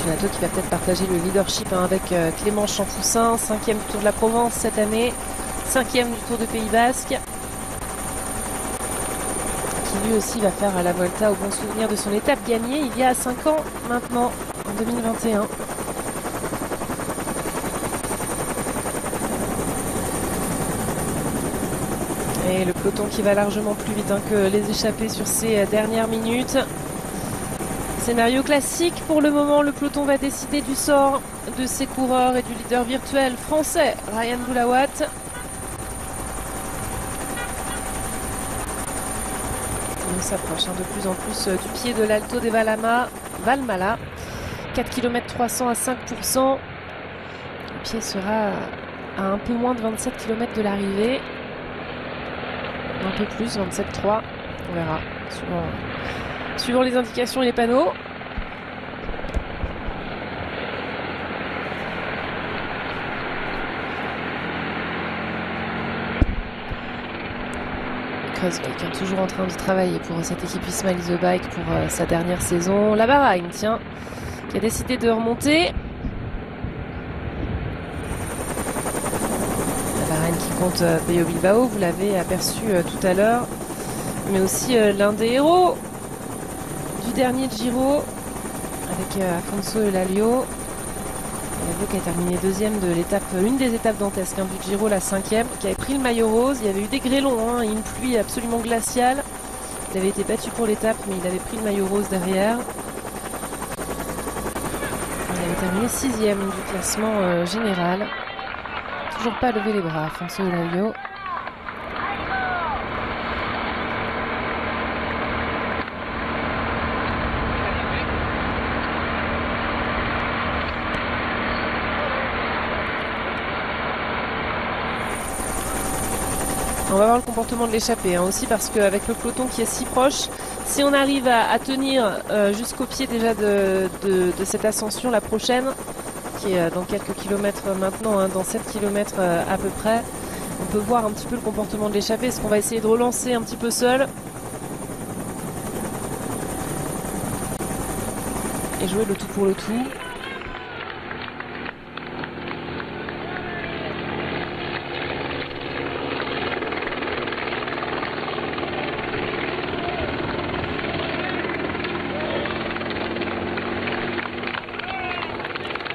Fortunato qui va peut-être partager le leadership avec Clément Champoussin, 5e du Tour de la Provence cette année, 5e du Tour de Pays Basque, qui lui aussi va faire la Vuelta au bon souvenir de son étape gagnée il y a 5 ans maintenant, en 2021. Et le peloton qui va largement plus vite que les échappés sur ces dernières minutes. Scénario classique pour le moment, le peloton va décider du sort de ses coureurs et du leader virtuel français, Ryan Boulawat. On s'approche de plus en plus du pied de l'Alto des Valmala. 4 km 300 à 5%. Le pied sera à un peu moins de 27 km de l'arrivée. Un peu plus, 27,3. On verra, suivant les indications et les panneaux. Kreuzvik, toujours en train de travailler pour cette équipe Ismail The Bike pour sa dernière saison. La Bahreïn, tiens, qui a décidé de remonter. La Bahreïn qui compte Pello Bilbao, vous l'avez aperçu tout à l'heure. Mais aussi l'un des héros du dernier Giro avec Afonso Elalio. Elalio qui a terminé deuxième de l'étape, une des étapes dantesques du Giro, la 5e, qui avait pris le maillot rose. Il y avait eu des grêlons et une pluie absolument glaciale. Il avait été battu pour l'étape, mais il avait pris le maillot rose derrière. Il avait terminé 6e du classement général. Toujours pas levé les bras, Afonso Elalio. On va voir le comportement de l'échappée aussi, parce qu'avec le peloton qui est si proche, si on arrive à tenir jusqu'au pied déjà de cette ascension, la prochaine, qui est dans quelques kilomètres maintenant, dans 7 km à peu près, on peut voir un petit peu le comportement de l'échappée. Est-ce qu'on va essayer de relancer un petit peu seul et jouer le tout pour le tout?